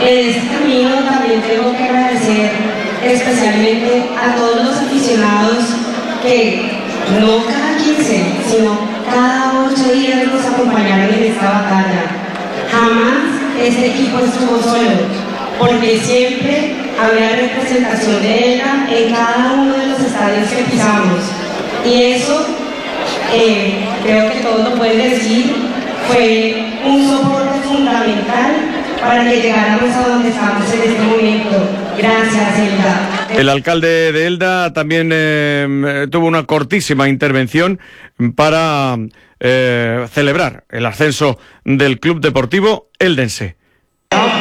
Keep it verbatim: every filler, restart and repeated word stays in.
En este camino también tengo que agradecer especialmente a todos los aficionados que no cada quince, sino cada ocho días nos acompañaron en esta batalla. Jamás este equipo estuvo solo, porque siempre había representación de ella en cada uno de los estadios que pisamos. Y eso, eh, creo que todos lo pueden decir, fue un soporte fundamental para que llegáramos a donde estamos en este momento. Gracias, Elda. El alcalde de Elda también eh, tuvo una cortísima intervención para eh, celebrar el ascenso del Club Deportivo Eldense.